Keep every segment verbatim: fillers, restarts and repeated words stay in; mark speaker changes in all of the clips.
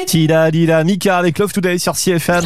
Speaker 1: Tida Dida Mika avec Love Today sur C F M.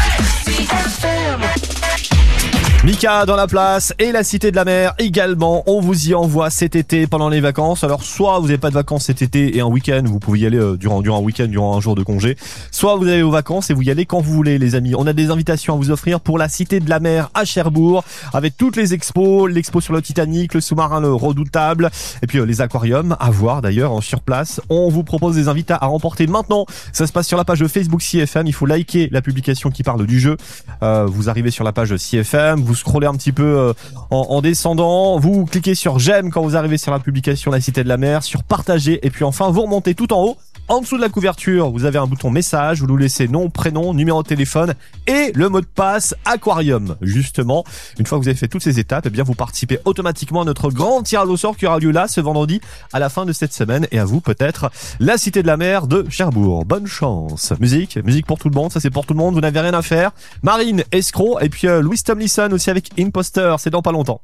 Speaker 1: Mika dans la place et la Cité de la Mer également. On vous y envoie cet été pendant les vacances. Alors soit vous n'avez pas de vacances cet été et un week-end, vous pouvez y aller euh, durant, durant un week-end, durant un jour de congé. Soit vous allez aux vacances et vous y allez quand vous voulez les amis. On a des invitations à vous offrir pour la Cité de la Mer à Cherbourg avec toutes les expos, l'expo sur le Titanic, le sous-marin le redoutable et puis euh, les aquariums à voir d'ailleurs hein, sur place. On vous propose des invités à remporter maintenant. Ça se passe sur la page de Facebook C F M. Il faut liker la publication qui parle du jeu. Euh, vous arrivez sur la page de C F M. Vous scrollez un petit peu euh, en, en descendant, vous cliquez sur j'aime quand vous arrivez sur la publication La Cité de la Mer, sur partager et puis enfin vous remontez tout en haut. En dessous de la couverture, vous avez un bouton message, vous nous laissez nom, prénom, numéro de téléphone et le mot de passe aquarium. Justement, une fois que vous avez fait toutes ces étapes, eh bien vous participez automatiquement à notre grand tirage au sort qui aura lieu là ce vendredi à la fin de cette semaine et à vous peut-être la Cité de la Mer de Cherbourg. Bonne chance. Musique, musique pour tout le monde, ça c'est pour tout le monde, vous n'avez rien à faire. Marine, Escroc et puis euh, Louis Tomlinson aussi avec Imposter, c'est dans pas longtemps.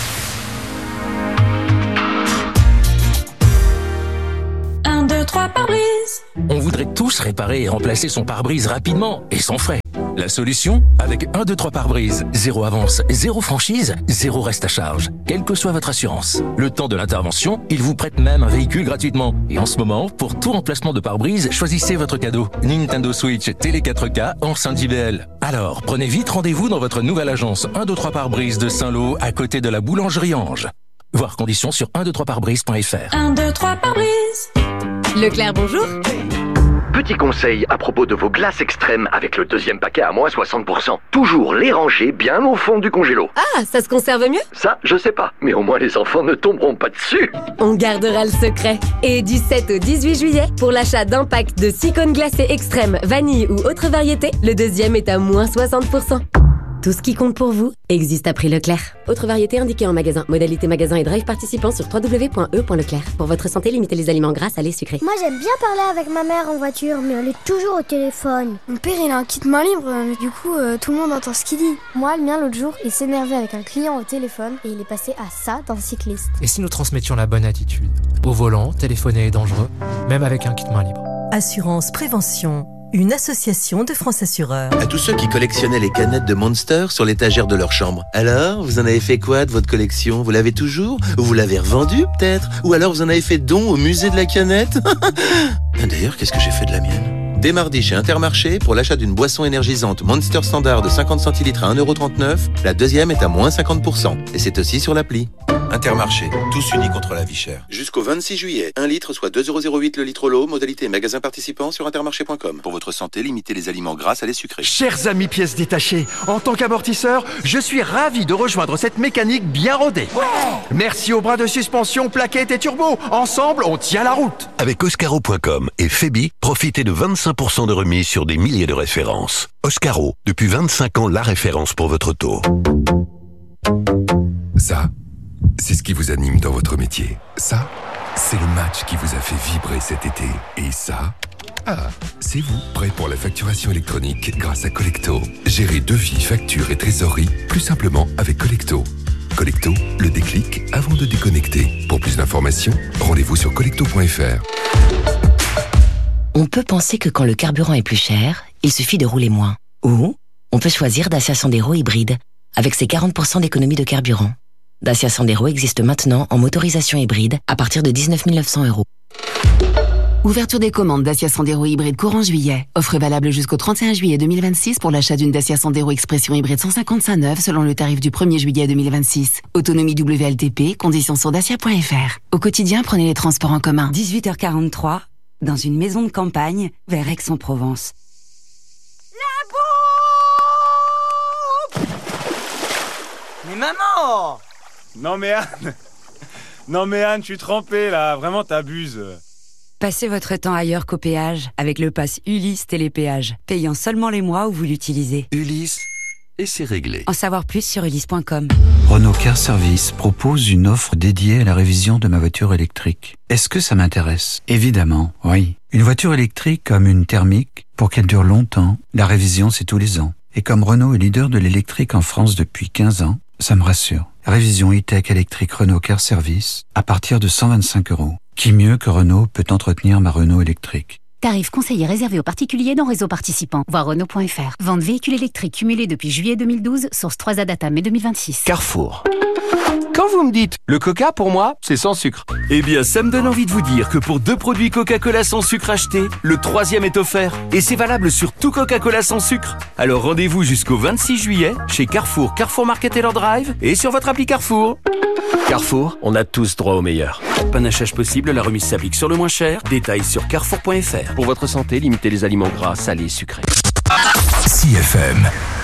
Speaker 2: un, deux, trois pare-brise.
Speaker 3: On voudrait tous réparer et remplacer son pare-brise rapidement et sans frais. La solution? Avec un, deux, trois pare-brise. Zéro avance, zéro franchise, zéro reste à charge. Quelle que soit votre assurance. Le temps de l'intervention, ils vous prêtent même un véhicule gratuitement. Et en ce moment, pour tout remplacement de pare-brise, choisissez votre cadeau. Nintendo Switch Télé quatre K, enceinte J B L. Alors, prenez vite rendez-vous dans votre nouvelle agence un, deux, trois pare-brise de Saint-Lô, à côté de la boulangerie Ange. Voir conditions sur un, deux, trois pare-brise point f r.
Speaker 2: un, deux, trois pare-brise.
Speaker 4: Leclerc, bonjour.
Speaker 5: Petit conseil à propos de vos glaces extrêmes avec le deuxième paquet à moins soixante pour cent. Toujours les ranger bien au fond du congélo.
Speaker 4: Ah, ça se conserve mieux?
Speaker 5: Ça, je sais pas, mais au moins les enfants ne tomberont pas dessus.
Speaker 4: On gardera le secret. Et du sept au dix-huit juillet, pour l'achat d'un pack de six cônes glacés extrêmes, vanille ou autre variété, le deuxième est à moins soixante pour cent. Tout ce qui compte pour vous existe à prix Leclerc. Autre variété indiquée en magasin. Modalité magasin et drive participant sur w w w point e point leclerc. Pour votre santé, limitez les aliments gras, salés, sucrés.
Speaker 6: Moi, j'aime bien parler avec ma mère en voiture, mais elle est toujours au téléphone.
Speaker 7: Mon père, il a un kit main libre, mais du coup, euh, tout le monde entend ce qu'il dit. Moi, le mien, l'autre jour, il s'énervait avec un client au téléphone et il est passé à ça d'un cycliste.
Speaker 8: Et si nous transmettions la bonne attitude? Au volant, téléphoner est dangereux, même avec un kit main libre.
Speaker 9: Assurance Prévention, une association de France Assureurs.
Speaker 10: À tous ceux qui collectionnaient les canettes de Monster sur l'étagère de leur chambre. Alors, vous en avez fait quoi de votre collection? Vous l'avez toujours? Ou vous l'avez revendue peut-être? Ou alors vous en avez fait don au musée de la canette? D'ailleurs, qu'est-ce que j'ai fait de la mienne? Dès mardi chez Intermarché, pour l'achat d'une boisson énergisante Monster Standard de cinquante centilitres à un euro trente-neuf, la deuxième est à moins cinquante pour cent. Et c'est aussi sur l'appli. Intermarché, tous unis contre la vie chère. Jusqu'au vingt-six juillet, un litre soit deux euros zéro huit le litre l'eau, modalité magasin participant sur intermarché point com. Pour votre santé, limitez les aliments gras à les sucrés.
Speaker 11: Chers amis pièces détachées, en tant qu'amortisseur, je suis ravi de rejoindre cette mécanique bien rodée. Ouais. Merci aux bras de suspension, plaquettes et turbo. Ensemble, on tient la route.
Speaker 12: Avec Oscaro point com et Febi, profitez de vingt-cinq pour cent de remise sur des milliers de références. Oscaro, depuis vingt-cinq ans, la référence pour votre auto.
Speaker 13: Ça, c'est ce qui vous anime dans votre métier. Ça, c'est le match qui vous a fait vibrer cet été. Et ça, ah, c'est vous, prêt pour la facturation électronique grâce à Collecto. Gérez devis, factures et trésorerie plus simplement avec Collecto. Collecto, le déclic avant de déconnecter. Pour plus d'informations, rendez-vous sur collecto point f r.
Speaker 14: On peut penser que quand le carburant est plus cher, il suffit de rouler moins. Ou on peut choisir Dacia Sandero hybride, avec ses quarante pour cent d'économie de carburant. Dacia Sandero existe maintenant en motorisation hybride à partir de dix-neuf mille neuf cents euros.
Speaker 15: Ouverture des commandes Dacia Sandero hybride courant juillet. Offre valable jusqu'au trente et un juillet deux mille vingt-six pour l'achat d'une Dacia Sandero Expression hybride cent cinquante-cinq neuve selon le tarif du premier juillet deux mille vingt-six. Autonomie W L T P, conditions sur dacia point f r. Au quotidien, prenez les transports en commun.
Speaker 16: dix-huit heures quarante-trois, dans une maison de campagne, vers Aix-en-Provence.
Speaker 17: La bombe! Mais maman!
Speaker 18: Non mais Anne, non mais Anne, tu es trempée là, vraiment t'abuses.
Speaker 16: Passez votre temps ailleurs qu'au péage avec le pass Ulysse Télépéage, payant seulement les mois où vous l'utilisez.
Speaker 12: Ulysse, et c'est réglé.
Speaker 16: En savoir plus sur ulysse point com.
Speaker 19: Renault Car Service propose une offre dédiée à la révision de ma voiture électrique. Est-ce que ça m'intéresse? Évidemment, oui. Une voiture électrique comme une thermique, pour qu'elle dure longtemps, la révision c'est tous les ans. Et comme Renault est leader de l'électrique en France depuis quinze ans, ça me rassure. Révision e-tech électrique Renault Car Service à partir de cent vingt-cinq euros. Qui mieux que Renault peut entretenir ma Renault électrique?
Speaker 20: Tarif conseillé réservé aux particuliers dans réseau participant. Voir Renault point F R. Vente véhicules électriques cumulés depuis juillet deux mille douze. Source trois A Data mai deux mille vingt-six.
Speaker 21: Carrefour. Quand vous me dites le coca, pour moi, c'est sans sucre. Eh bien, ça me donne envie de vous dire que pour deux produits Coca-Cola sans sucre achetés, le troisième est offert. Et c'est valable sur tout Coca-Cola sans sucre. Alors rendez-vous jusqu'au vingt-six juillet chez Carrefour, Carrefour Market et leur drive et sur votre appli Carrefour. Carrefour, on a tous droit au meilleur. Panachage possible, la remise s'applique sur le moins cher. Détails sur carrefour point F R. Pour votre santé, limitez les aliments gras, salés, sucrés.
Speaker 12: C F M.